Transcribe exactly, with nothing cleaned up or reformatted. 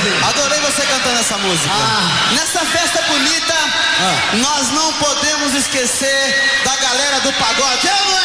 Zezinho. Adorei você cantando essa música. Ah. Nessa festa bonita, Ah. nós não podemos esquecer da galera do pagode. É ou não é?